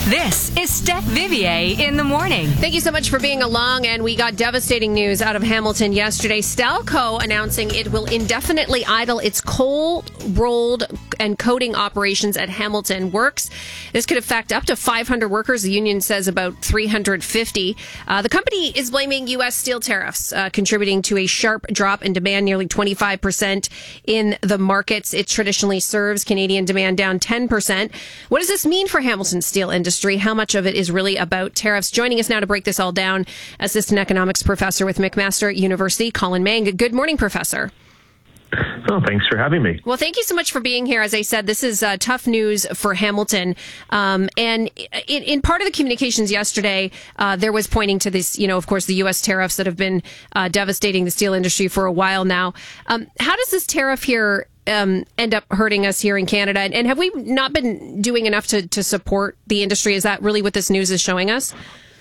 This is Steph Vivier in the morning. Thank you so much for being along. And we got devastating news out of Hamilton yesterday. Stelco announcing it will indefinitely idle its cold rolled and coating operations at Hamilton Works. This could affect up to 500 workers. The union says about 350. The company is blaming U.S. steel tariffs, contributing to a sharp drop in demand, nearly 25% in the markets it traditionally serves. Canadian demand down 10%. What does this mean for Hamilton's steel industry? How much of it is really about tariffs? Joining us now to break this all down, Assistant Economics Professor with McMaster University, Colin Mang. Good morning, Professor. Oh, thanks for having me. Well, thank you so much for being here. As I said, this is tough news for Hamilton. And in part of the communications yesterday, there was pointing to this, of course, the U.S. tariffs that have been devastating the steel industry for a while now. How does this tariff here end up hurting us here in Canada? And have we not been doing enough to support the industry? Is that really what this news is showing us?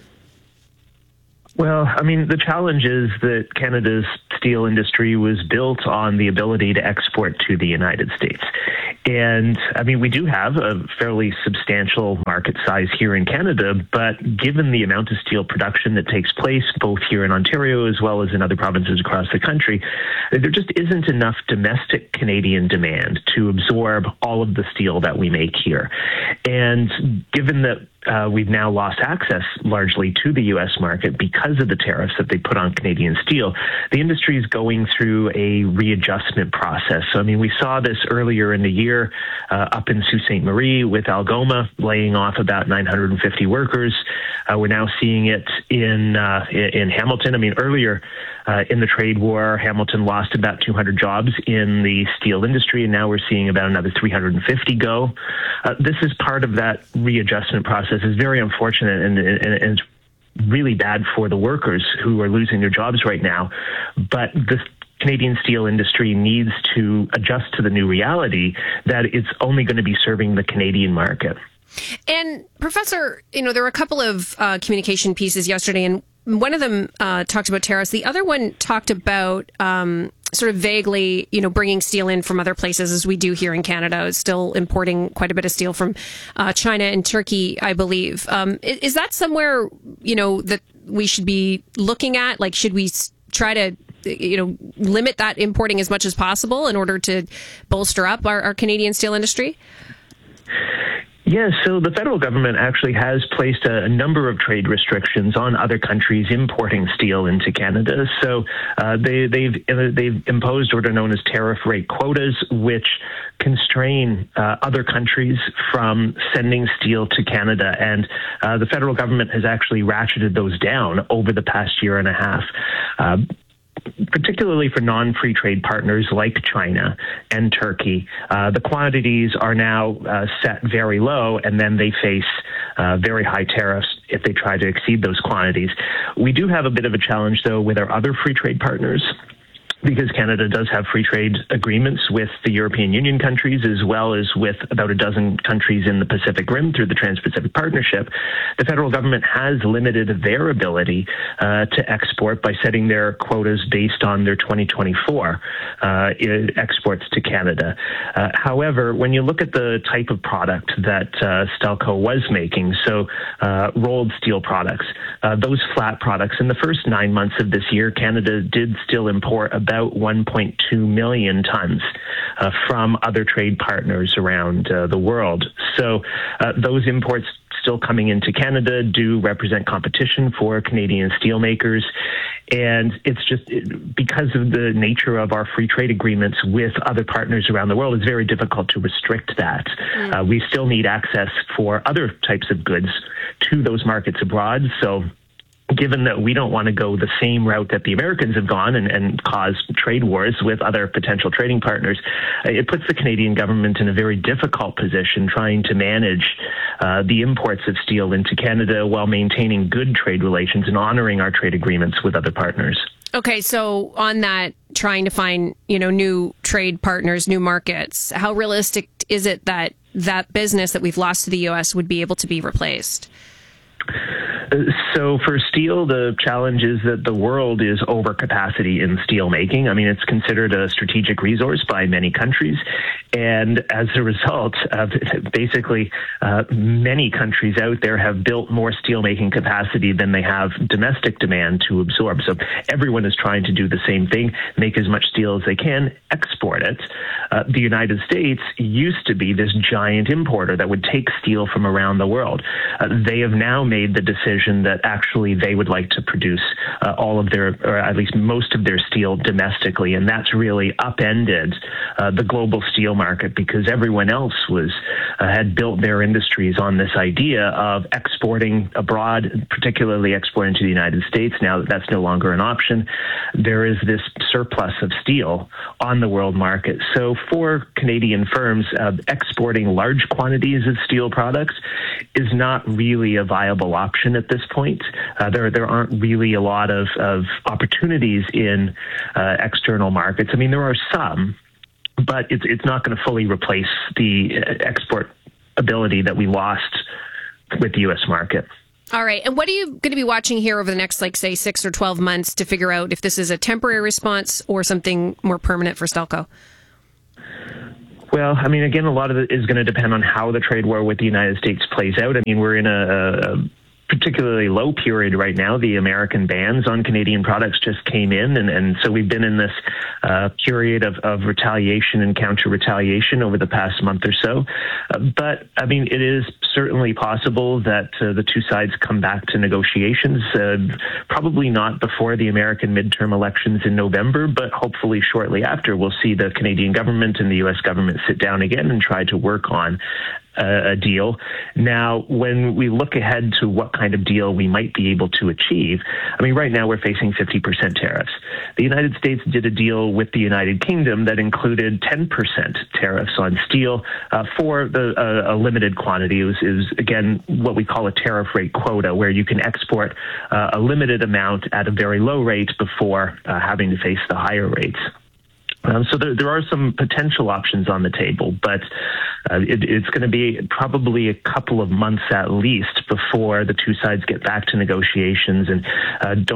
Well, I mean, the challenge is that Canada's steel industry was built on the ability to export to the United States. And, I mean, we do have a fairly substantial market size here in Canada, but given the amount of steel production that takes place both here in Ontario as well as in other provinces across the country, there just isn't enough domestic Canadian demand to absorb all of the steel that we make here. And given that we've now lost access largely to the U.S. market because of the tariffs that they put on Canadian steel, the industry is going through a readjustment process. So, I mean, we saw this earlier in the year up in Sault Ste. Marie with Algoma laying off about 950 workers. We're now seeing it in Hamilton. I mean, earlier in the trade war, Hamilton lost about 200 jobs in the steel industry, and now we're seeing about another 350 go. This is part of that readjustment process. It's very unfortunate, and it's really bad for the workers who are losing their jobs right now. But the Canadian steel industry needs to adjust to the new reality that it's only going to be serving the Canadian market. And Professor, there were a couple of communication pieces yesterday, and one of them talked about tariffs. The other one talked about sort of vaguely, bringing steel in from other places, as we do here in Canada, still importing quite a bit of steel from China and Turkey, I believe. Is that somewhere, that we should be looking at? Like, should we try to, limit that importing as much as possible in order to bolster up our Canadian steel industry? Yes, so the federal government actually has placed a number of trade restrictions on other countries importing steel into Canada. So they've imposed what are known as tariff rate quotas, which constrain other countries from sending steel to Canada. And the federal government has actually ratcheted those down over the past year and a half. Particularly for non-free trade partners like China and Turkey, the quantities are now set very low, and then they face very high tariffs if they try to exceed those quantities. We do have a bit of a challenge, though, with our other free trade partners, because Canada does have free trade agreements with the European Union countries, as well as with about a dozen countries in the Pacific Rim through the Trans-Pacific Partnership. The federal government has limited their ability to export by setting their quotas based on their 2024 exports to Canada. However, when you look at the type of product that Stelco was making, so rolled steel products, those flat products, in the first 9 months of this year, Canada did still import about 1.2 million tons from other trade partners around the world. So those imports still coming into Canada do represent competition for Canadian steelmakers. And it's just because of the nature of our free trade agreements with other partners around the world, it's very difficult to restrict that. We still need access for other types of goods to those markets abroad. So given that we don't want to go the same route that the Americans have gone and cause trade wars with other potential trading partners, it puts the Canadian government in a very difficult position trying to manage the imports of steel into Canada while maintaining good trade relations and honoring our trade agreements with other partners. Okay, so on that, trying to find, new trade partners, new markets, how realistic is it that that business that we've lost to the U.S. would be able to be replaced? So for steel, the challenge is that the world is overcapacity in steel making. I mean, it's considered a strategic resource by many countries. And as a result, basically, many countries out there have built more steel making capacity than they have domestic demand to absorb. So everyone is trying to do the same thing, make as much steel as they can, export it. The United States used to be this giant importer that would take steel from around the world. They have now made the decision that actually they would like to produce all of their, or at least most of their steel domestically, and that's really upended the global steel market because everyone else had built their industries on this idea of exporting abroad, particularly exporting to the United States. Now that that's no longer an option, there is this surplus of steel on the world market. So for Canadian firms, exporting large quantities of steel products is not really a viable option at this point. There aren't really a lot of opportunities in external markets. I mean, there are some, but it's not going to fully replace the export ability that we lost with the U.S. market. All right. And what are you going to be watching here over the next, say, 6 or 12 months to figure out if this is a temporary response or something more permanent for Stelco? Well, I mean, again, a lot of it is going to depend on how the trade war with the United States plays out. I mean, we're in a particularly low period right now. The American bans on Canadian products just came in, and so we've been in this period of retaliation and counter-retaliation over the past month or so. But, I mean, it is certainly possible that the two sides come back to negotiations, probably not before the American midterm elections in November, but hopefully shortly after. We'll see the Canadian government and the U.S. government sit down again and try to work on a deal. Now, when we look ahead to what kind of deal we might be able to achieve, I mean, right now we're facing 50% tariffs. The United States did a deal with the United Kingdom that included 10% tariffs on steel for a limited quantity. It was, again, what we call a tariff rate quota, where you can export a limited amount at a very low rate before having to face the higher rates. So there are some potential options on the table, but it's going to be probably a couple of months at least before the two sides get back to negotiations. And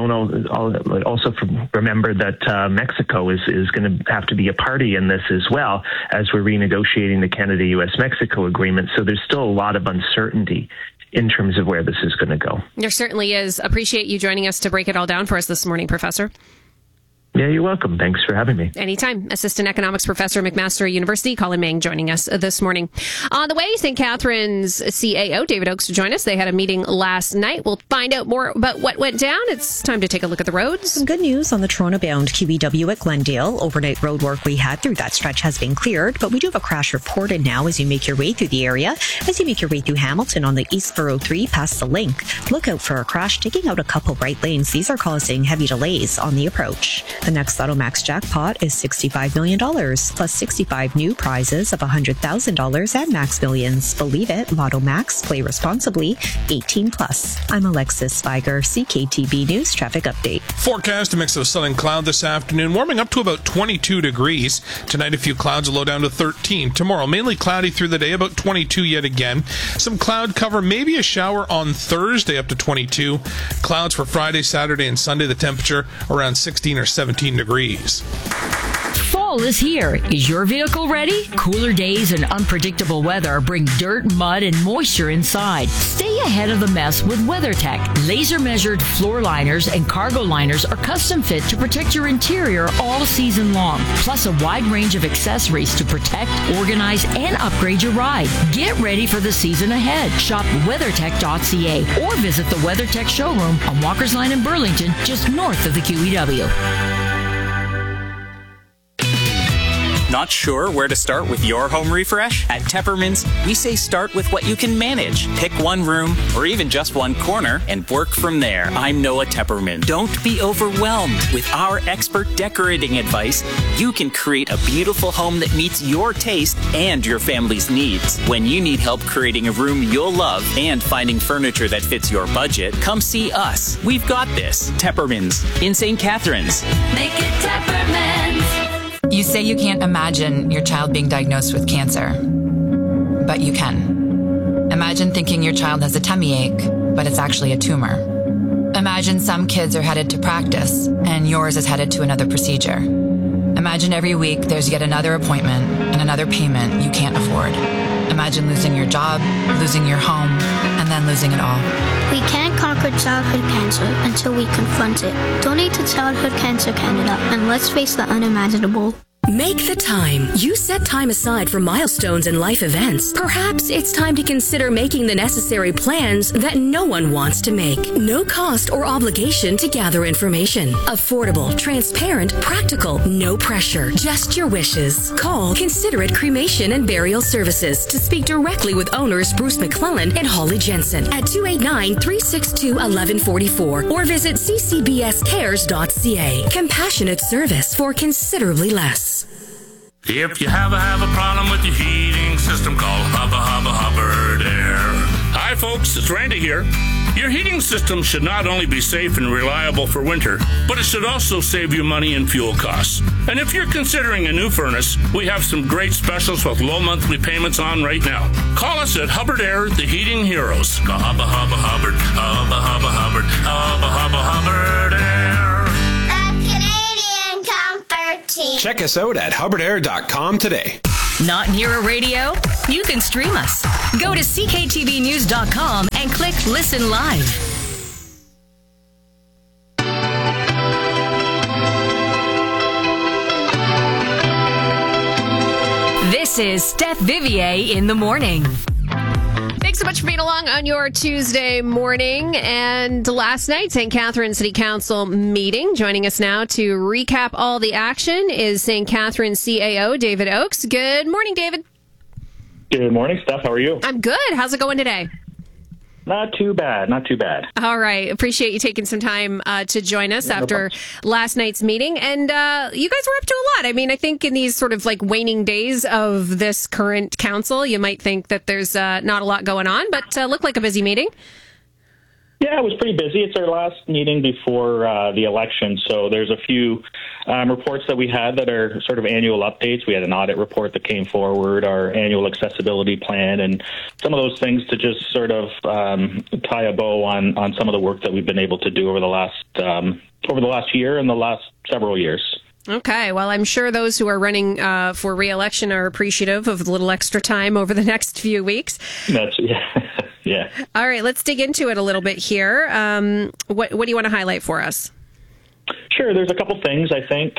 also remember that Mexico is going to have to be a party in this as well, as we're renegotiating the Canada-U.S.-Mexico agreement. So there's still a lot of uncertainty in terms of where this is going to go. There certainly is. Appreciate you joining us to break it all down for us this morning, Professor. Yeah, you're welcome. Thanks for having me. Anytime. Assistant Economics Professor at McMaster University, Colin Mang, joining us this morning. On the way, St. Catharines CAO, David Oakes, to join us. They had a meeting last night. We'll find out more about what went down. It's time to take a look at the roads. Some good news on the Toronto-bound QEW at Glendale. Overnight road work we had through that stretch has been cleared, but we do have a crash reported now as you make your way through the area. As you make your way through Hamilton on the East 403 past the Link, look out for a crash taking out a couple right lanes. These are causing heavy delays on the approach. The next Lotto Max jackpot is $65 million, plus 65 new prizes of $100,000 and Max Millions. Believe it, Lotto Max. Play responsibly. 18 plus. I'm Alexis Spiger, CKTB News Traffic Update. Forecast, a mix of sun and cloud this afternoon, warming up to about 22 degrees. Tonight, a few clouds, a low down to 13. Tomorrow, mainly cloudy through the day, about 22 yet again. Some cloud cover, maybe a shower on Thursday, up to 22. Clouds for Friday, Saturday, and Sunday. The temperature around 16 or 17 degrees. Fall is here. Is your vehicle ready? Cooler days and unpredictable weather bring dirt, mud, and moisture inside. Stay ahead of the mess with WeatherTech. Laser-measured floor liners and cargo liners are custom fit to protect your interior all season long. Plus a wide range of accessories to protect, organize, and upgrade your ride. Get ready for the season ahead. Shop WeatherTech.ca or visit the WeatherTech showroom on Walker's Line in Burlington, just north of the QEW. Not sure where to start with your home refresh? At Tepperman's, we say start with what you can manage. Pick one room or even just one corner and work from there. I'm Noah Tepperman. Don't be overwhelmed. With our expert decorating advice, you can create a beautiful home that meets your taste and your family's needs. When you need help creating a room you'll love and finding furniture that fits your budget, come see us. We've got this. Tepperman's in St. Catharines. Make it Tepperman's. You say you can't imagine your child being diagnosed with cancer, but you can. Imagine thinking your child has a tummy ache but it's actually a tumor. Imagine some kids are headed to practice, and yours is headed to another procedure. Imagine every week there's yet another appointment and another payment you can't afford. Imagine losing your job, losing your home, and then losing it all. We can't conquer childhood cancer until we confront it. Donate to Childhood Cancer Canada, and let's face the unimaginable. Make the time. You set time aside for milestones and life events. Perhaps it's time to consider making the necessary plans that no one wants to make. No cost or obligation to gather information. Affordable, transparent, practical, no pressure. Just your wishes. Call Considerate Cremation and Burial Services to speak directly with owners Bruce McClellan and Holly Jensen at 289-362-1144 or visit ccbscares.ca. Compassionate service for considerably less. If you have a problem with your heating system, call Hubbard Air. Hi folks, it's Randy here. Your heating system should not only be safe and reliable for winter, but it should also save you money and fuel costs. And if you're considering a new furnace, we have some great specials with low monthly payments on right now. Call us at Hubbard Air, the heating heroes. Go Hubbard Air. Check us out at hubbardair.com today. Not near a radio? You can stream us. Go to cktvnews.com and click Listen Live. This is Steph Vivier in the morning. Thanks so much for being along on your Tuesday morning. And last night, St. Catharines City Council meeting. Joining us now to recap all the action is St. Catharines CAO David Oakes. Good morning, David. Good morning, Steph. How are you? I'm good. How's it going today? Not too bad. All right. Appreciate you taking some time to join us after last night's meeting. And you guys were up to a lot. I mean, I think in these sort of like waning days of this current council, you might think that there's not a lot going on, but looked like a busy meeting. Yeah, it was pretty busy. It's our last meeting before the election, so there's a few reports that we had that are sort of annual updates. We had an audit report that came forward, our annual accessibility plan, and some of those things to just sort of tie a bow on some of the work that we've been able to do over the last year and the last several years. Okay, well, I'm sure those who are running for re-election are appreciative of a little extra time over the next few weeks. Yeah. All right, let's dig into it a little bit here. What do you want to highlight for us? Sure. There's a couple things, I think.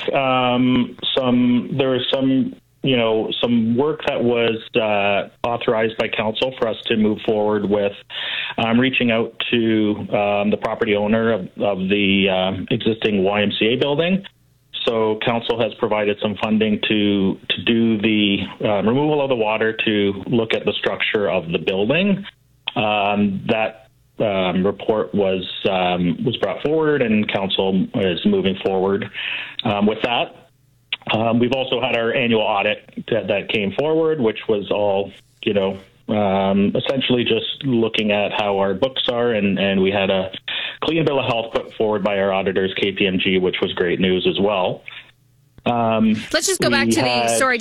There was some work that was authorized by council for us to move forward with reaching out to the property owner of the existing YMCA building. So council has provided some funding to do the removal of the water to look at the structure of the building. That report was brought forward, and council is moving forward with that. We've also had our annual audit that came forward, which was all, essentially just looking at how our books are, and we had a clean bill of health put forward by our auditors, KPMG, which was great news as well. Let's just go back to because the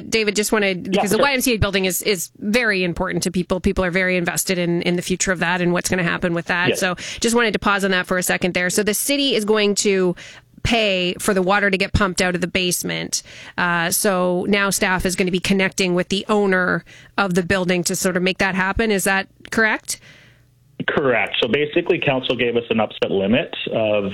YMCA building is very important to people. People are very invested in the future of that and what's going to happen with that. Yes. So just wanted to pause on that for a second there. So the city is going to pay for the water to get pumped out of the basement. So now staff is going to be connecting with the owner of the building to sort of make that happen. Is that correct? Correct. So basically, council gave us an upset limit of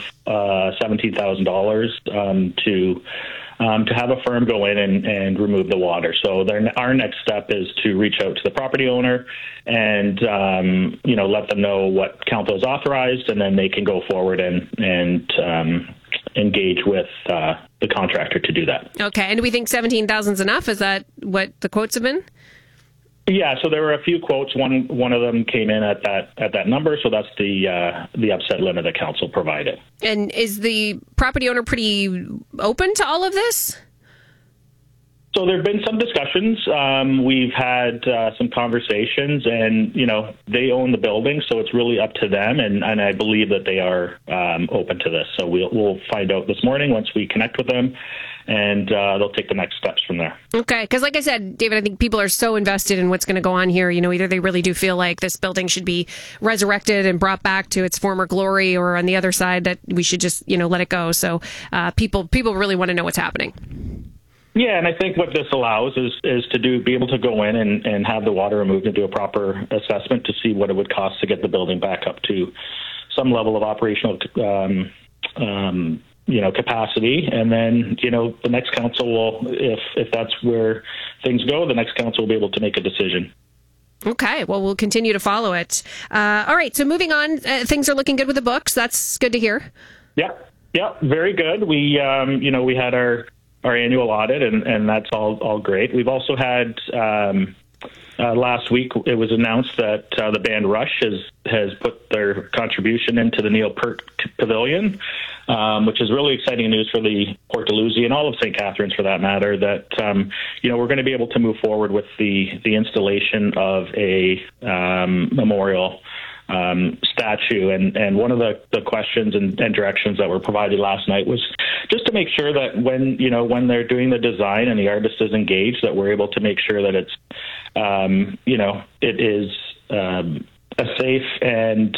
$17,000 to have a firm go in and remove the water. So our next step is to reach out to the property owner and let them know what council has authorized, and then they can go forward and engage with the contractor to do that. Okay. And do we think 17,000 is enough? Is that what the quotes have been? Yeah, so there were a few quotes. One of them came in at that number, so that's the upset limit that council provided. And is the property owner pretty open to all of this? So there have been some discussions. We've had some conversations, and they own the building, so it's really up to them. And I believe that they are open to this. So we'll find out this morning once we connect with them, and they'll take the next steps from there. Okay, because like I said, David, I think people are so invested in what's going to go on here. Either they really do feel like this building should be resurrected and brought back to its former glory, or on the other side that we should just let it go. So people really want to know what's happening. Yeah, and I think what this allows is to be able to go in and have the water removed and do a proper assessment to see what it would cost to get the building back up to some level of operational capacity. And then, the next council will, if that's where things go, the next council will be able to make a decision. Okay, well, we'll continue to follow it. All right, so moving on, things are looking good with the books. That's good to hear. Yeah, very good. We had our annual audit, and that's all great. We've also had last week it was announced that the band Rush has put their contribution into the Neil Peart Pavilion, which is really exciting news for the Port Dalhousie and all of St. Catharines, for that matter. That we're going to be able to move forward with the installation of a memorial statue, and one of the questions and directions that were provided last night was just to make sure that when they're doing the design and the artist is engaged, that we're able to make sure that it's it is a safe and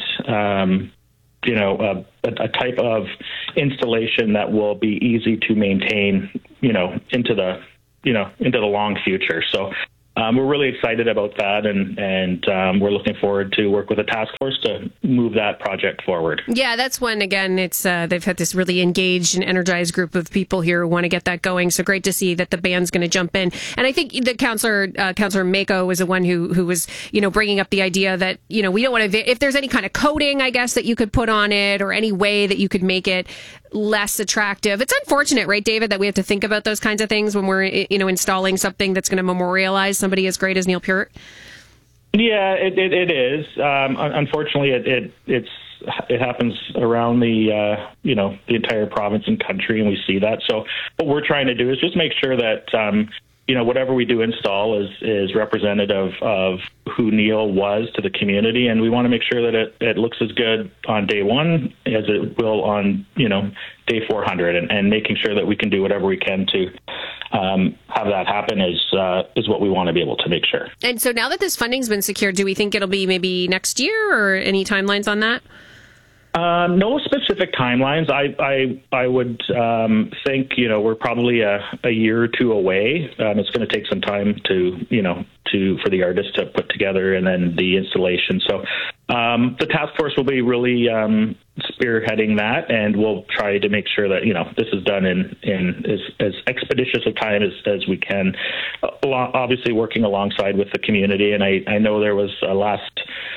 a type of installation that will be easy to maintain into the long future. So we're really excited about that, and we're looking forward to work with a task force to move that project forward. Yeah, that's when, again, it's they've had this really engaged and energized group of people here who want to get that going. So great to see that the band's going to jump in. And I think that Councillor Mako was the one who was, bringing up the idea that, we don't want to, if there's any kind of coating, I guess, that you could put on it, or any way that you could make it less attractive. It's unfortunate, right, David, that we have to think about those kinds of things when we're, installing something that's going to memorialize somebody as great as Neil Peart. Yeah, it is. Unfortunately, it happens around the the entire province and country, and we see that. So what we're trying to do is just make sure that whatever we do install is representative of who Neil was to the community, and we want to make sure that it looks as good on day one as it will on day 400, and making sure that we can do whatever we can to have that happen is what we want to be able to make sure. And so now that this funding's been secured, do we think it'll be maybe next year, or any timelines on that? No specific timelines. I would think we're probably a year or two away. It's going to take some time for the artist to put together, and then the installation. So the task force will be really spearheading that, and we'll try to make sure that this is done in as expeditious a time as we can. Obviously, working alongside with the community, and I know there was a last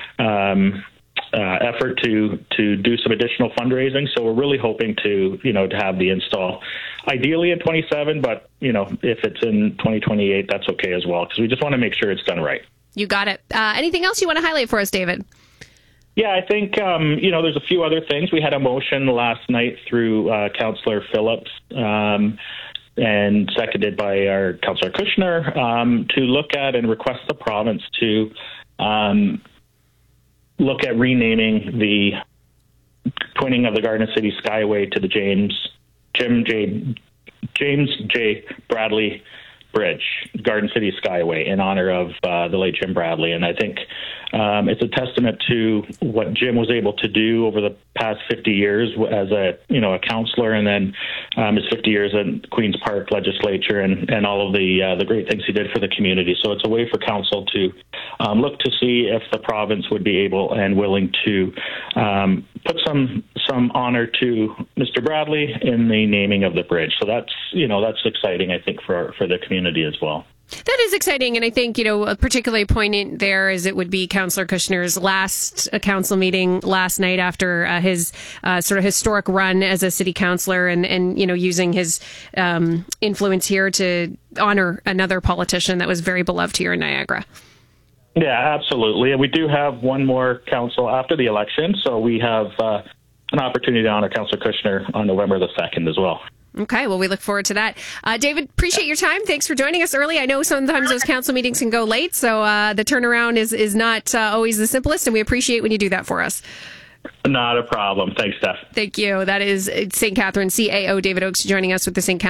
effort to do some additional fundraising. So we're really hoping to have the install ideally in 27, but if it's in 2028, that's okay as well, because we just want to make sure it's done right. You got it. Anything else you want to highlight for us, David? Yeah, I think, there's a few other things. We had a motion last night through Councillor Phillips, and seconded by our Councillor Kushner, to look at and request the province to look at renaming the twinning of the Garden City Skyway to the James J. Bradley Bridge, Garden City Skyway, in honor of the late Jim Bradley. And I think it's a testament to what Jim was able to do over the past 50 years as a councillor, and then his 50 years in Queen's Park legislature, and all of the great things he did for the community. So it's a way for council to look to see if the province would be able and willing to put some honor to Mr. Bradley in the naming of the bridge. So that's exciting, I think, for the community as well. That is exciting, and I think, particularly poignant there as it would be Councillor Kushner's last council meeting last night after his sort of historic run as a city councillor, and using his influence here to honor another politician that was very beloved here in Niagara. Yeah, absolutely. And we do have one more council after the election, so we have an opportunity to honor Councillor Kushner on November the 2nd as well. Okay, well, we look forward to that. David, appreciate your time. Thanks for joining us early. I know sometimes those council meetings can go late, so the turnaround is not always the simplest, and we appreciate when you do that for us. Not a problem. Thanks, Steph. Thank you. That is St. Catharines CAO David Oakes joining us with the St.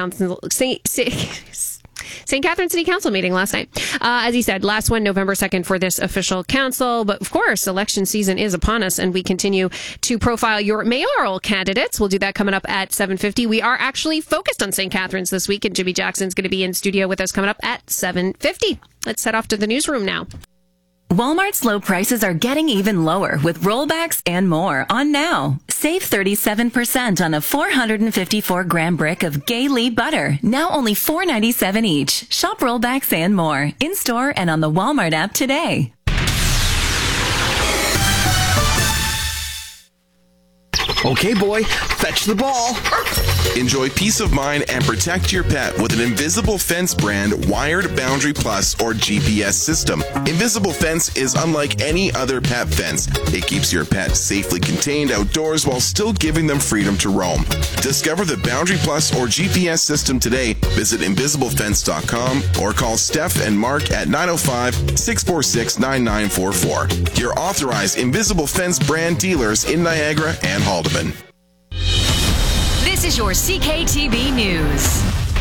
Catharines City Council meeting last night. As he said, last one, November 2nd for this official council. But of course, election season is upon us, and we continue to profile your mayoral candidates. We'll do that coming up at 7:50. We are actually focused on St. Catharines this week, and Jimmy Jackson's going to be in studio with us coming up at 7:50. Let's head off to the newsroom now. Walmart's low prices are getting even lower with rollbacks and more on now. Save 37% on a 454-gram brick of Gay-Lee butter, now only $4.97 each. Shop rollbacks and more in-store and on the Walmart app today. Okay, boy, fetch the ball. Enjoy peace of mind and protect your pet with an Invisible Fence brand wired Boundary Plus or GPS system. Invisible Fence is unlike any other pet fence. It keeps your pet safely contained outdoors while still giving them freedom to roam. Discover the Boundary Plus or GPS system today. Visit invisiblefence.com or call Steph and Mark at 905-646-9944. Your authorized Invisible Fence brand dealers in Niagara and Haldeman. This is your CKTB News.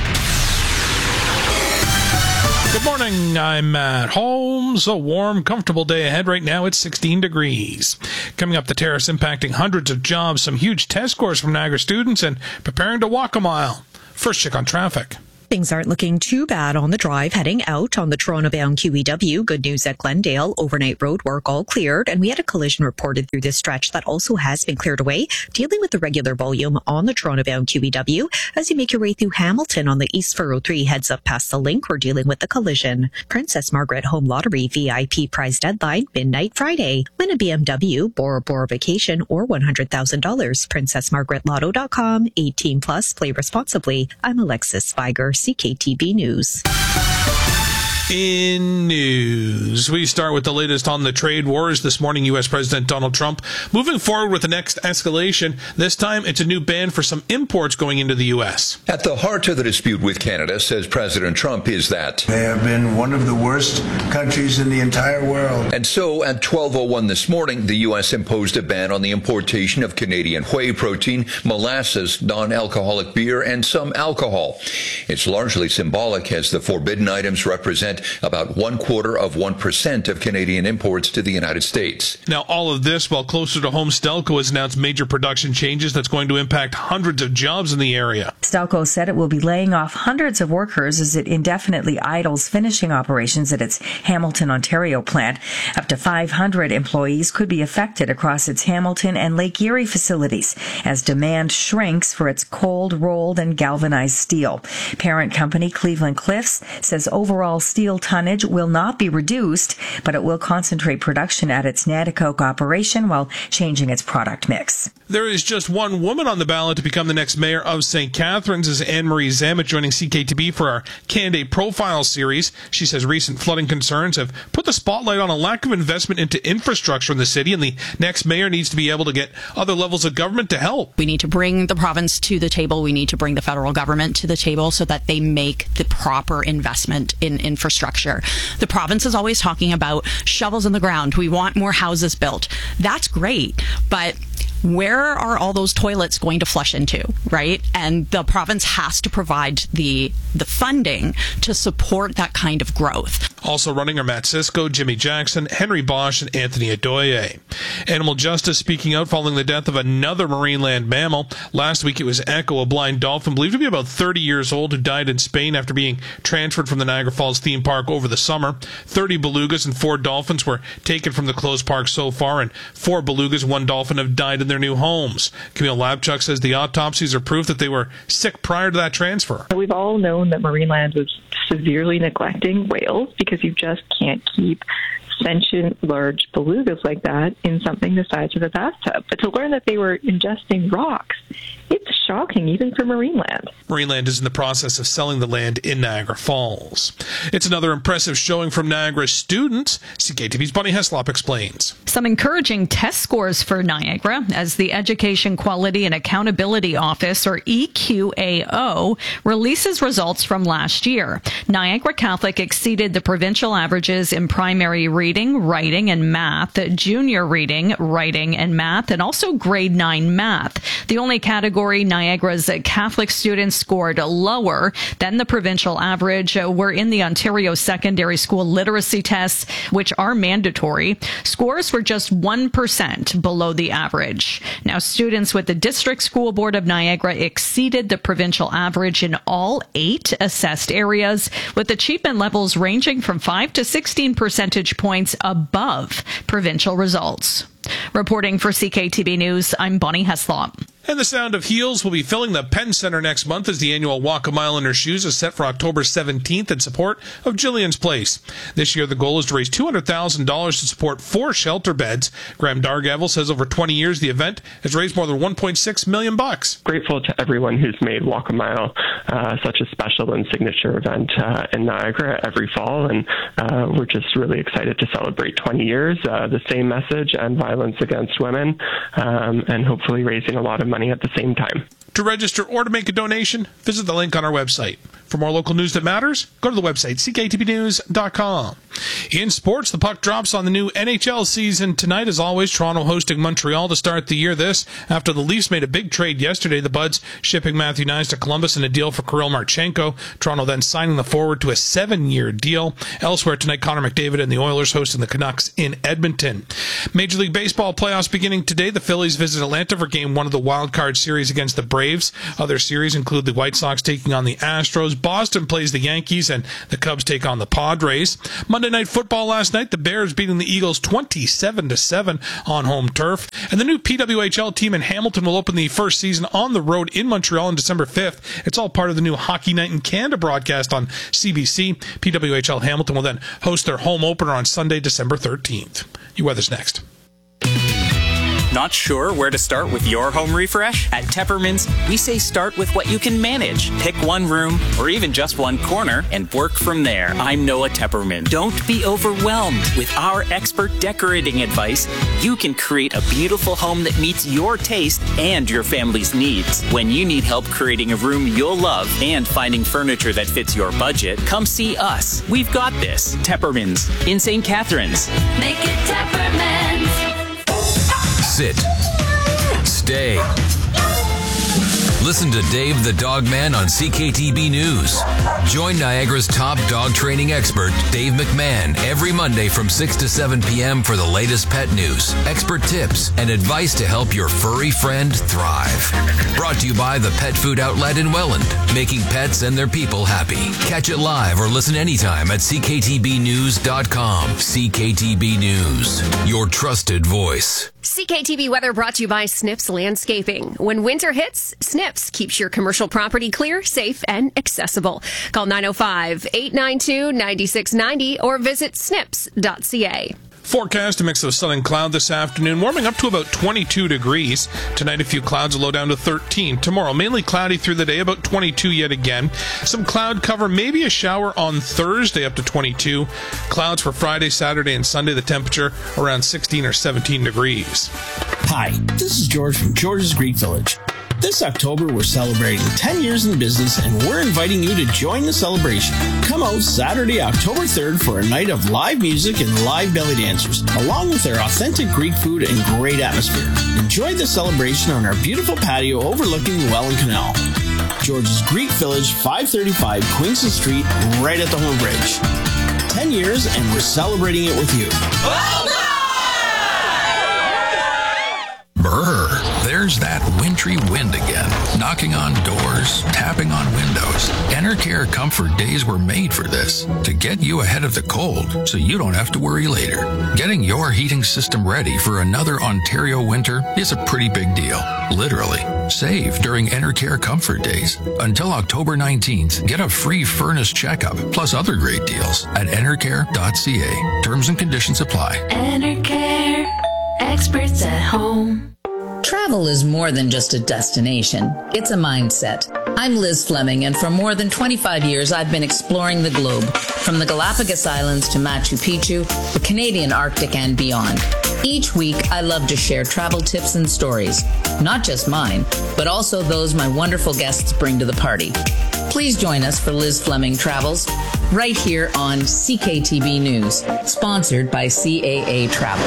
Good morning. I'm Matt Holmes. A warm, comfortable day ahead. Right now, it's 16 degrees. Coming up, the tariffs impacting hundreds of jobs, some huge test scores from Niagara students, and preparing to walk a mile. First check on traffic. Things aren't looking too bad on the drive heading out on the Toronto-bound QEW. Good news at Glendale. Overnight road work all cleared, and we had a collision reported through this stretch that also has been cleared away. Dealing with the regular volume on the Toronto-bound QEW. As you make your way through Hamilton on the East 403 heads up past the link, we're dealing with the collision. Princess Margaret Home Lottery VIP prize deadline, midnight Friday. Win a BMW, Bora Bora Vacation, or $100,000. PrincessMargaretLotto.com. 18 plus. Play responsibly. I'm Alexis Spiger, CKTB News. In news, we start with the latest on the trade wars. This morning, U.S. President Donald Trump moving forward with the next escalation. This time, it's a new ban for some imports going into the U.S. At the heart of the dispute with Canada, says President Trump, is that they have been one of the worst countries in the entire world. And so, at 12:01 this morning, the U.S. imposed a ban on the importation of Canadian whey protein, molasses, non-alcoholic beer, and some alcohol. It's largely symbolic, as the forbidden items represent about 1/4% of Canadian imports to the United States. Now, all of this while closer to home, Stelco has announced major production changes that's going to impact hundreds of jobs in the area. Stelco said it will be laying off hundreds of workers as it indefinitely idles finishing operations at its Hamilton, Ontario plant. Up to 500 employees could be affected across its Hamilton and Lake Erie facilities as demand shrinks for its cold, rolled, and galvanized steel. Parent company Cleveland Cliffs says overall steel tonnage will not be reduced, but it will concentrate production at its Nanticoke operation while changing its product mix. There is just one woman on the ballot to become the next mayor of St. Catharines, is Anne-Marie Zammit, joining CKTB for our Candidate Profile series. She says recent flooding concerns have put the spotlight on a lack of investment into infrastructure in the city, and the next mayor needs to be able to get other levels of government to help. We need to bring the province to the table. We need to bring the federal government to the table so that they make the proper investment in infrastructure. The province is always talking about shovels in the ground. We want more houses built. That's great, but where are all those toilets going to flush into, right? And the province has to provide the funding to support that kind of growth. Also running are Matt Cisco, Jimmy Jackson, Henry Bosch, and Anthony Adoye. Animal Justice speaking out following the death of another marine land mammal. Last week it was Echo, a blind dolphin believed to be about 30 years old who died in Spain after being transferred from the Niagara Falls theme park over the summer. 30 belugas and 4 dolphins were taken from the closed park so far, and 4 belugas, 1 dolphin have died in their new homes. Camille Labchuk says the autopsies are proof that they were sick prior to that transfer. We've all known that Marineland was severely neglecting whales because you just can't keep sentient large belugas like that in something the size of a bathtub. But to learn that they were ingesting rocks, it's shocking, even for Marineland. Marineland is in the process of selling the land in Niagara Falls. It's another impressive showing from Niagara students. CKTV's Bunny Heslop explains. Some encouraging test scores for Niagara as the Education Quality and Accountability Office, or EQAO, releases results from last year. Niagara Catholic exceeded the provincial averages in primary reading, writing, and math, junior reading, writing, and math, and also grade 9 math. The only category Niagara's Catholic students scored lower than the provincial average were in the Ontario secondary school literacy tests, which are mandatory. Scores were just 1% below the average. Now, students with the District School Board of Niagara exceeded the provincial average in all 8 assessed areas, with achievement levels ranging from 5 to 16 percentage points above provincial results. Reporting for CKTB News, I'm Bonnie Heslop. And the Sound of Heels will be filling the Penn Center next month as the annual Walk a Mile in Her Shoes is set for October 17th in support of Jillian's Place. This year, the goal is to raise $200,000 to support 4 shelter beds. Graham Dargavel says over 20 years, the event has raised more than $1.6 million. Grateful to everyone who's made Walk a Mile such a special and signature event in Niagara every fall, and we're just really excited to celebrate 20 years, the same message and violence against women, and hopefully raising a lot of money at the same time. To register or to make a donation, visit the link on our website. For more local news that matters, go to the website, cktbnews.com. In sports, the puck drops on the new NHL season tonight. As always, Toronto hosting Montreal to start the year. This after the Leafs made a big trade yesterday. The Buds shipping Matthew Nyes to Columbus in a deal for Kirill Marchenko. Toronto then signing the forward to a 7-year deal. Elsewhere tonight, Connor McDavid and the Oilers hosting the Canucks in Edmonton. Major League Baseball playoffs beginning today. The Phillies visit Atlanta for Game 1 of the Wild Card Series against the Braves. Other series include the White Sox taking on the Astros. Boston plays the Yankees, and the Cubs take on the Padres. Monday Night Football last night, the Bears beating the Eagles 27-7 on home turf. And the new PWHL team in Hamilton will open the first season on the road in Montreal on December 5th. It's all part of the new Hockey Night in Canada broadcast on CBC. PWHL Hamilton will then host their home opener on Sunday, December 13th. Your weather's next. Not sure where to start with your home refresh? At Tepperman's, we say start with what you can manage. Pick one room or even just one corner and work from there. I'm Noah Tepperman. Don't be overwhelmed. With our expert decorating advice, you can create a beautiful home that meets your taste and your family's needs. When you need help creating a room you'll love and finding furniture that fits your budget, come see us. We've got this. Tepperman's in St. Catharines. Make it Tepperman's. Sit. Stay. Listen to Dave the Dog Man on CKTB News. Join Niagara's top dog training expert, Dave McMahon, every Monday from 6 to 7 p.m. for the latest pet news, expert tips, and advice to help your furry friend thrive. Brought to you by the Pet Food Outlet in Welland, making pets and their people happy. Catch it live or listen anytime at cktbnews.com. CKTB News, your trusted voice. CKTV weather brought to you by Snips Landscaping. When winter hits, Snips keeps your commercial property clear, safe, and accessible. Call 905-892-9690 or visit snips.ca. Forecast, a mix of sun and cloud this afternoon, warming up to about 22 degrees. Tonight, a few clouds, a low down to 13. Tomorrow, mainly cloudy through the day, about 22 yet again. Some cloud cover, maybe a shower on Thursday, up to 22. Clouds for Friday, Saturday, and Sunday, the temperature around 16 or 17 degrees. Hi, this is George from George's Greek Village. This October, we're celebrating 10 years in business, and we're inviting you to join the celebration. Come out Saturday, October 3rd for a night of live music and live belly dancers, along with our authentic Greek food and great atmosphere. Enjoy the celebration on our beautiful patio overlooking the Welland Canal. George's Greek Village, 535 Queenston Street, right at the Horn Bridge. 10 years, and we're celebrating it with you. Brr, there's that wintry wind again, knocking on doors, tapping on windows. Enercare Comfort Days were made for this, to get you ahead of the cold so you don't have to worry later. Getting your heating system ready for another Ontario winter is a pretty big deal, literally. Save during Enercare Comfort Days. Until October 19th, get a free furnace checkup, plus other great deals at enercare.ca. Terms and conditions apply. Enercare, experts at home. Travel is more than just a destination. It's a mindset. I'm Liz Fleming, and for more than 25 years, I've been exploring the globe, from the Galapagos Islands to Machu Picchu, the Canadian Arctic, and beyond. Each week, I love to share travel tips and stories, not just mine, but also those my wonderful guests bring to the party. Please join us for Liz Fleming Travels, right here on CKTB News, sponsored by CAA Travel.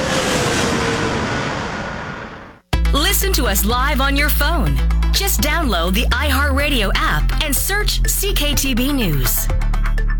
Listen to us live on your phone. Just download the iHeartRadio app and search CKTB News.